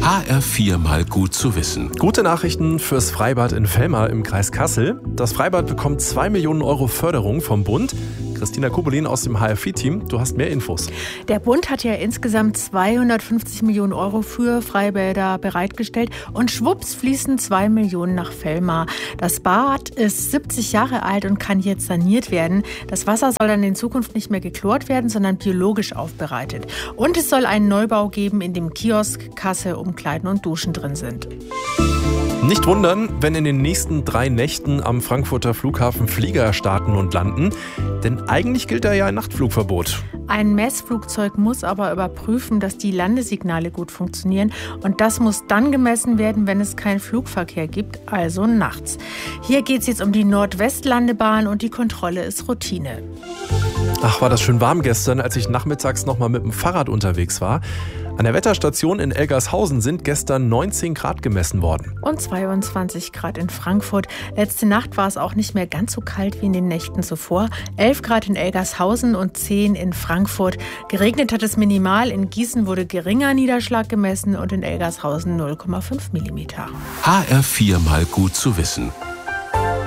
HR4 mal gut zu wissen. Gute Nachrichten fürs Freibad in Velmar im Kreis Kassel. Das Freibad bekommt 2 Millionen Euro Förderung vom Bund. Christina Kubolin aus dem HR4-Team, du hast mehr Infos. Der Bund hat ja insgesamt 250 Millionen Euro für Freibäder bereitgestellt und schwupps fließen 2 Millionen nach Velmar. Das Bad ist 70 Jahre alt und kann jetzt saniert werden. Das Wasser soll dann in Zukunft nicht mehr geklort werden, sondern biologisch aufbereitet. Und es soll einen Neubau geben, in dem Kiosk, Kasse, Umkleiden und Duschen drin sind. Nicht wundern, wenn in den nächsten 3 Nächten am Frankfurter Flughafen Flieger starten und landen. Denn eigentlich gilt da ja ein Nachtflugverbot. Ein Messflugzeug muss aber überprüfen, dass die Landesignale gut funktionieren. Und das muss dann gemessen werden, wenn es keinen Flugverkehr gibt, also nachts. Hier geht es jetzt um die Nordwestlandebahn und die Kontrolle ist Routine. Ach, war das schön warm gestern, als ich nachmittags noch mal mit dem Fahrrad unterwegs war. An der Wetterstation in Elgershausen sind gestern 19 Grad gemessen worden. Und 22 Grad in Frankfurt. Letzte Nacht war es auch nicht mehr ganz so kalt wie in den Nächten zuvor. 11 Grad in Elgershausen und 10 in Frankfurt. Geregnet hat es minimal. In Gießen wurde geringer Niederschlag gemessen und in Elgershausen 0,5 mm. HR4 mal gut zu wissen.